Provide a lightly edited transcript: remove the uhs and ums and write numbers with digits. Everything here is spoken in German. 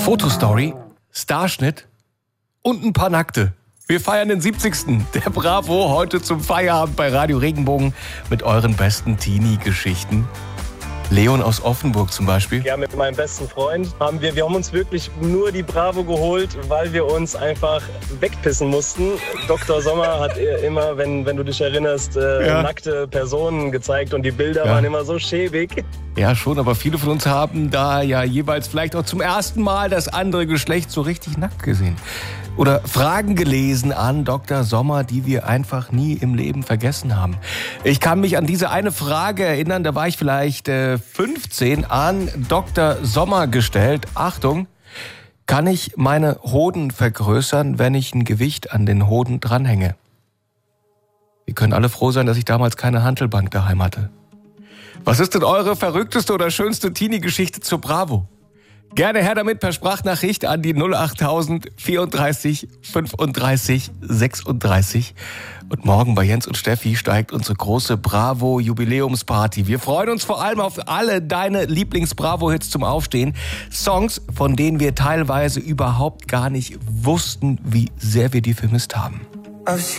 Fotostory, Starschnitt und ein paar Nackte. Wir feiern den 70. der Bravo heute zum Feierabend bei Radio Regenbogen mit euren besten Teenie-Geschichten. Leon aus Offenburg zum Beispiel. Ja, mit meinem besten Freund haben wir uns wirklich nur die Bravo geholt, weil wir uns einfach wegpissen mussten. Dr. Sommer hat immer, wenn du dich erinnerst, nackte Personen gezeigt und die Bilder waren immer so schäbig. Ja, schon, aber viele von uns haben da ja jeweils vielleicht auch zum ersten Mal das andere Geschlecht so richtig nackt gesehen. Oder Fragen gelesen an Dr. Sommer, die wir einfach nie im Leben vergessen haben. Ich kann mich an diese eine Frage erinnern, da war ich vielleicht 15, an Dr. Sommer gestellt. Achtung, kann ich meine Hoden vergrößern, wenn ich ein Gewicht an den Hoden dranhänge? Wir können alle froh sein, dass ich damals keine Hantelbank daheim hatte. Was ist denn eure verrückteste oder schönste Teenie-Geschichte zur Bravo? Gerne her damit per Sprachnachricht an die 08000 34 35 36. Und morgen bei Jens und Steffi steigt unsere große Bravo-Jubiläumsparty. Wir freuen uns vor allem auf alle deine Lieblings-Bravo-Hits zum Aufstehen. Songs, von denen wir teilweise überhaupt gar nicht wussten, wie sehr wir die vermisst haben.